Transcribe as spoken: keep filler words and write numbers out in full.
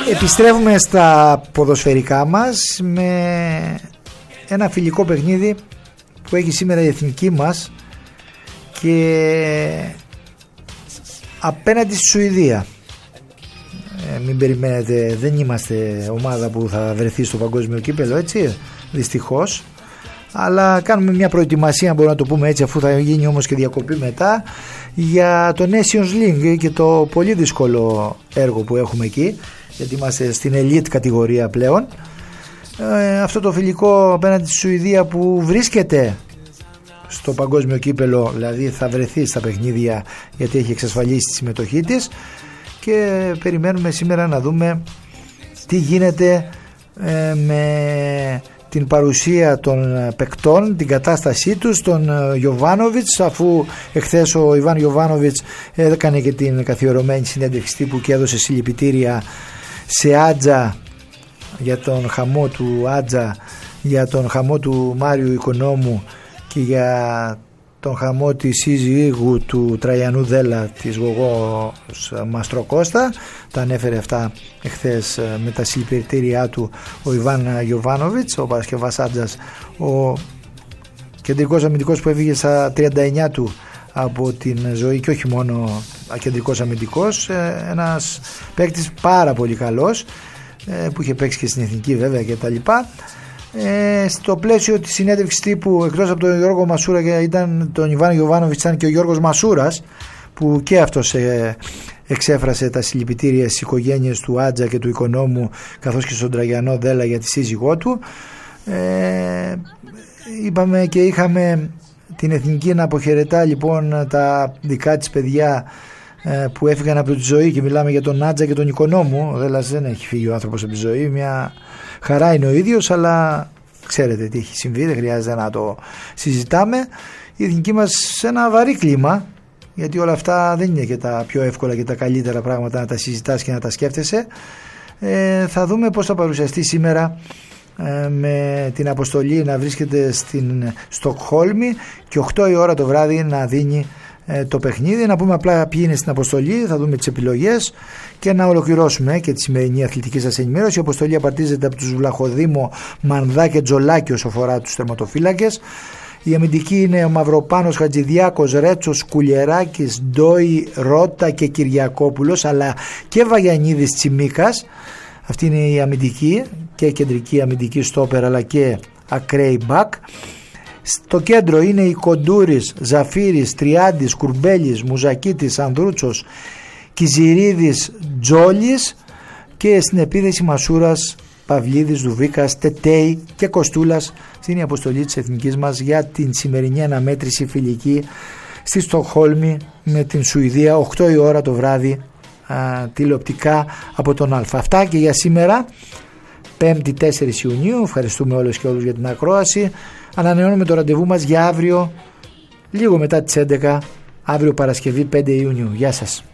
Επιστρέφουμε στα ποδοσφαιρικά μας με ένα φιλικό παιχνίδι που έχει σήμερα η εθνική μας και απέναντι στη Σουηδία. Ε, μην περιμένετε, δεν είμαστε ομάδα που θα βρεθεί στο παγκόσμιο κύπελλο, έτσι, δυστυχώς, αλλά κάνουμε μια προετοιμασία, αν μπορούμε να το πούμε έτσι, αφού θα γίνει όμως και διακοπή μετά, για το Nations League και το πολύ δύσκολο έργο που έχουμε εκεί, γιατί είμαστε στην elite κατηγορία πλέον. Ε, αυτό το φιλικό απέναντι στη Σουηδία που βρίσκεται στο παγκόσμιο κύπελλο, δηλαδή θα βρεθεί στα παιχνίδια γιατί έχει εξασφαλίσει τη συμμετοχή της, και περιμένουμε σήμερα να δούμε τι γίνεται ε, με την παρουσία των παικτών, την κατάστασή τους, τον Γιοβάνοβιτς, αφού εχθές ο Ιβάν Γιοβάνοβιτς έκανε και την καθιερωμένη συνέντευξη τύπου και έδωσε συλληπιτήρια σε Άτζα για τον χαμό του Άτζα, για τον χαμό του Μάριου Οικονόμου και για τον χαμό της σύζυγου του Τραγιανού Δέλα, της Γογό Μαστροκώστα. Τα ανέφερε αυτά εχθές με τα συλληπιτήριά του ο Ιβάν Γιοβάνοβιτς, ο Παρασκευάς Άτζας, ο κεντρικός αμυντικός που έφυγε στα τριάντα εννιά του από την ζωή, και όχι μόνο κεντρικός αμυντικός, ένας παίκτης πάρα πολύ καλός που είχε παίξει και στην εθνική βέβαια και τα λοιπά. Ε, στο πλαίσιο της συνέντευξης τύπου, εκτός από τον Γιώργο Μασούρα και ήταν τον Ιβάν Γιοβάνοβιτς, ήταν και ο Γιώργος Μασούρας, που και αυτός ε, εξέφρασε τα συλληπιτήρια στις οικογένειες του Άτζα και του Οικονόμου, καθώς και στον Τραγιανό Δέλα για τη σύζυγό του. ε, είπαμε και είχαμε την εθνική να αποχαιρετά λοιπόν τα δικά της παιδιά ε, που έφυγαν από τη ζωή, και μιλάμε για τον Άτζα και τον Οικονόμου. Ο Δέλας δεν έχει φύγει ο άνθρωπος από τη ζωή, μια χαρά είναι ο ίδιος, αλλά ξέρετε τι έχει συμβεί, δεν χρειάζεται να το συζητάμε. Η εθνική μας σε ένα βαρύ κλίμα, γιατί όλα αυτά δεν είναι και τα πιο εύκολα και τα καλύτερα πράγματα να τα συζητάς και να τα σκέφτεσαι. ε, θα δούμε πώς θα παρουσιαστεί σήμερα ε, με την αποστολή να βρίσκεται στην Στοκχόλμη και οκτώ η ώρα το βράδυ να δίνει ε, το παιχνίδι. Να πούμε απλά ποιοι είναι στην αποστολή, θα δούμε τις επιλογές και να ολοκληρώσουμε και τη σημερινή αθλητική σας ενημέρωση. Η αποστολή απαρτίζεται από τους Βλαχοδήμο, Μανδά και Τζολάκη όσο αφορά τους τερματοφύλακες. Η αμυντική είναι ο Μαυροπάνος, Χατζηδιάκος, Ρέτσος, Κουλιεράκης, Ντόι, Ρώτα και Κυριακόπουλος, αλλά και Βαγιανίδης, Τσιμίκας. Αυτή είναι η αμυντική, και κεντρική αμυντική στόπερ, αλλά και ακραίοι μπακ. Στο κέντρο είναι οι Κοντούρης, Ζαφύρης, Τριάντης, Κουρμπέλης, Μουζακίτης, Ανδρούτσος, Κιζηρίδης, Τζόλης, και στην επίθεση Μασούρας, Παυλίδης, Δουβίκας, Τετέι και Κοστούλας. Είναι η αποστολή της εθνικής μας για την σημερινή αναμέτρηση φιλική στη Στοκχόλμη με την Σουηδία, οκτώ η ώρα το βράδυ, α, τηλεοπτικά από τον Α. Αυτά και για σήμερα, πέμπτη τέσσερις Ιουνίου. Ευχαριστούμε όλους και όλους για την ακρόαση. Ανανεώνουμε το ραντεβού μας για αύριο λίγο μετά τις έντεκα, αύριο Παρασκευή πέντε Ιουνίου. Γεια σας.